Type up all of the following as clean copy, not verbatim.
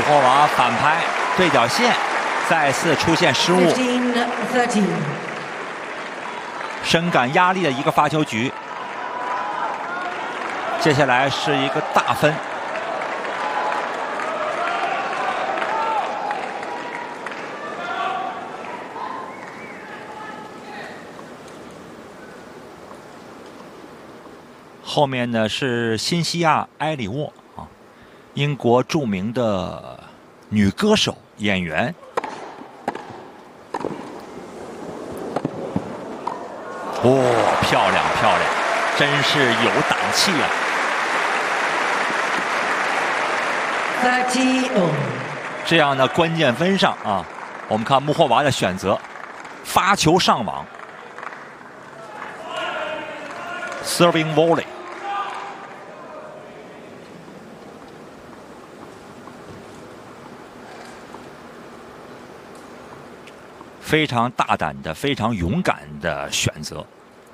霍娃反拍对角线，再次出现失误， 15-13. 深感压力的一个发球局。接下来是一个大分。后面呢是辛西娅·埃里沃啊，英国著名的女歌手、演员。哦，漂亮漂亮，真是有胆气啊！ 30-all. 这样的关键分上啊，我们看穆霍娃的选择，发球上网 ，serving volley。 非常大胆的、非常勇敢的选择。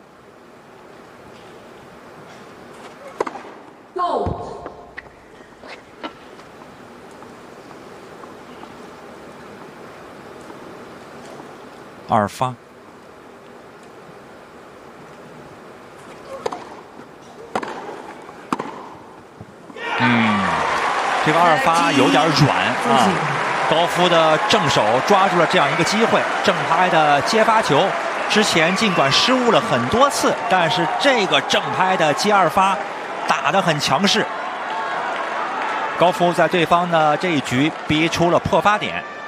二发。这个二发有点软啊。 高夫的正手抓住了这样一个机会，正拍的接发球，之前尽管失误了很多次，但是这个正拍的接二发打得很强势。高夫在对方的这一局逼出了破发点。